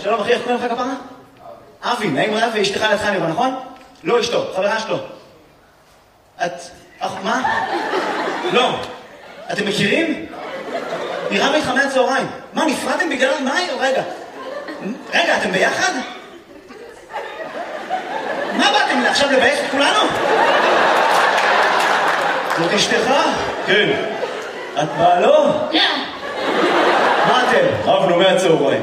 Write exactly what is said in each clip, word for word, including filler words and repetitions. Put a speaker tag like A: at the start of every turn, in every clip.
A: שלום אחי, איך קוראים לך כפרה? אבי, נעים רב, ואשתך לידך אני רואה, נכון? לא אשתו, חברה שלו. את... אך, מה? לא. אתם מכירים? היא רבה איתך מהצהריים. מה, נפרדתם בגלל... מה? רגע. רגע, אתם ביחד? מה באתם עכשיו לבייש את כולנו? זאת אשתך? כן. את באה לא?
B: לא.
A: מה אתם? רבנו מהצהריים.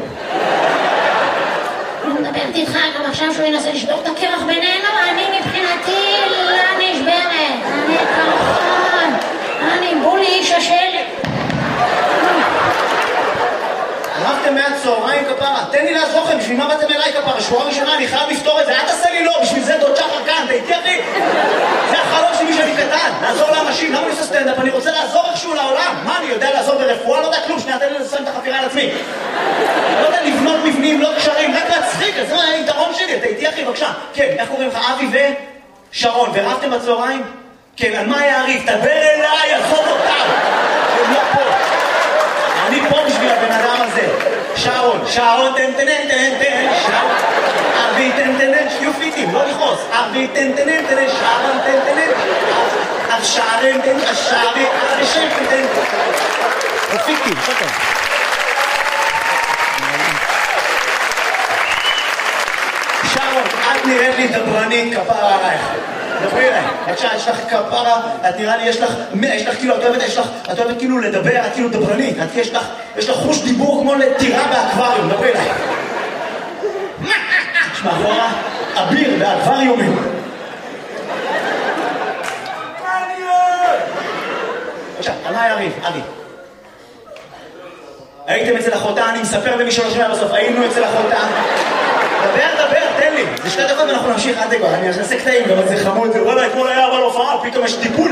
B: אני מדברת איתך גם עכשיו שהוא ינסה לשבור את הקרח בינינו, אני מבחינתי לא נשברת. אני כמובן. אני בולי איש השלט.
A: רבתם מהצהריים כפרה, תן לי לעזור לכם, בשביל מה באתם אליי כפרה? שבועה ראשונה, אני חייב לפתור את זה, אל תעשה לי לא, בשביל זה דוד שחר כאן, תהייתי אחי. זה החלום שלי שאני קטן, לעזור לאנשים, למה אני עושה סטנדאפ? אני רוצה לעזור איכשהו לעולם. מה, אני יודע לעזור ברפואה? לא יודע כלום, שנייה, תן לי לסיים את החפירה על עצמי. לא יודע לבנות מבנים, לא קשרים, רק להצחיק, זה היתרון שלי, תהייתי אחי, בבקשה. כן, איך קוראים לך? אבי ושרון, ורבתם בצהריים? כן, על מה יעריף? תדבר אליי, עזוב אותם. הם לא פה. אני פה בשביל הבן אדם הזה. שרון, שרון, תן תן תן תן, שרון. אבי תן תן תן, שיהיו פיטים, לא לכעוס. אבי תן תן תן, שרון תן תן תן. אב שרון תן, אשרי, אבי שם תן תן. פיטים, שטוב. שרון, את נראית לי דברנית כפרה עלייך. דברי אליי, בבקשה, יש לך כפרה, את נראה לי, יש לך, יש לך כאילו, את אוהבת, יש לך, את אוהבת כאילו לדבר, את כאילו דברנית, את יש לך, יש לך חוש דיבור כמו לטירה באקווריום, דברי אליי. יש מאחורה, אביר באקווריומים. בבקשה, על מה יריב, אבי? הייתם אצל אחותה, אני מספר למי שלא שומע בסוף, היינו אצל אחותה. דבר, דבר, תן לי. זה שתי דקות ואנחנו נמשיך עד דקות. אני אעשה קטעים, גם זה חמוד. וואלה, אתמול היה אבל הופעה, פתאום יש טיפול.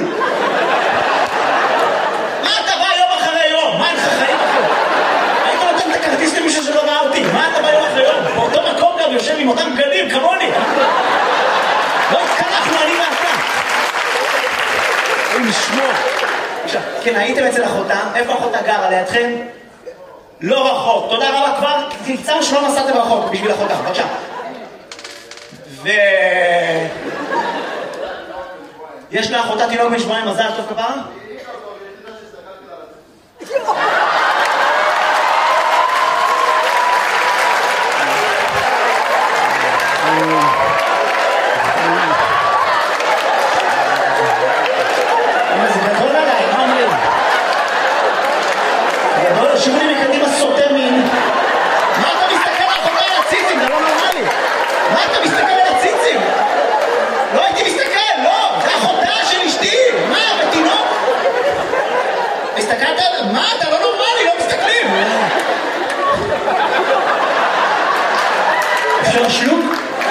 A: מה אתה בא יום אחרי יום? מה אין לך חיים אחרי? היית נותן את הכרטיס למישהו שלא ראה אותי. מה אתה בא יום אחרי יום? באותו מקום גם יושב עם אותם בגדים, כמוני. לא התקלחנו, אני ואתה. אוי, נשמור. עכשיו, כן, הייתם אצל אחותה. איפה אחותה גרה? לידכם? לא רחוק, תודה רבה כבר, תמצאנו שלא נסעתם רחוק בשביל אחותה, בבקשה. ו... יש לאחותה תינוק בן שבועיים, מזל טוב כפרה? זה גדול עליי, מה אומרים? גדול, שירו לי מקדימה סוטה מין. מה אתה מסתכל על אחותה על הציצים? זה לא נורמלי. מה אתה מסתכל על הציצים? לא הייתי מסתכל, לא. זה אחותה של אשתי. מה, בתינוק? הסתכלת על... מה, אתה לא נורמלי, לא מסתכלים. אפשר שלוק?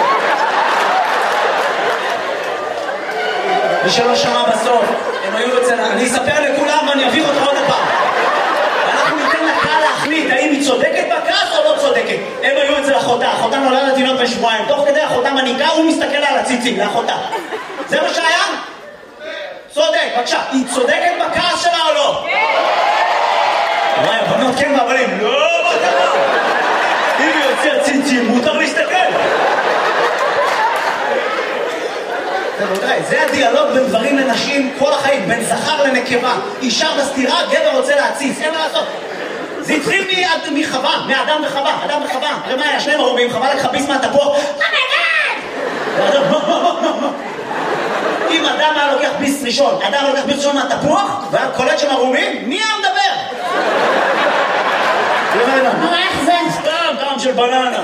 A: מי שלא שמע בסוף, הם היו אצל... אני אספר לכולם ואני אביך אותך עוד הפעם. אנחנו ניתן לקהל להחליט האם היא צודקת בכעס או לא צודקת. הם היו אצל אחותה, אחותה נולדה לתינוק בן שבועיים. תוך כדי אחותה מניקה, הוא מסתכל על הציצים, לאחותה. זה מה שהיה? צודק, בבקשה. היא צודקת בכעס שלה או לא? כן! וואי, הבנות כן והבנים. לא, מה קרה? אם היא יוצא הציצים, מותר להסתכל. זה הדיאלוג בין דברים לנשים כל החיים, בין זכר לנקבה. אישה בסתירה, גבר רוצה להציץ, אין מה לעשות. זה התחיל מחווה, מאדם וחווה, אדם וחווה. הרי מה היה? שניהם ערומים, חווה לקחה ביס מהתפוח. אומייגאד! אם אדם היה לוקח ביס ראשון, אדם לוקח ביס ראשון מהתפוח, והיה קולט שם ערומים, מי היה מדבר?
B: נו, איך זה?
A: סתם, טעם של בננה.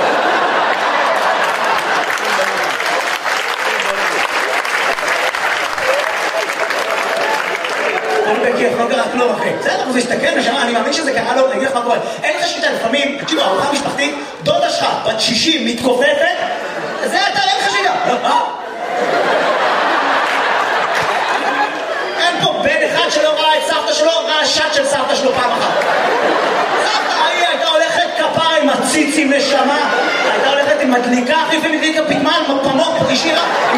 A: בכיף, לא קרה כלום אחי. בסדר, הוא מסתכל נשמה, אני מאמין שזה קרה לו, אני אגיד לך מה קורה. אין לך שליטה, לפעמים, תקשיבו, ארוחה משפחתית, דודה שלך, בת שישים, מתכופפת, זה אתה, אין לך שליטה. אין פה בן אחד שלא ראה את סבתא שלו, ראה שט של סבתא שלו פעם אחת. סבתא, היא הייתה הולכת כפרה עם הציצים נשמה, הייתה הולכת עם מדליקה, אחי, ומדליקה פתמן, פמוק, השאירה,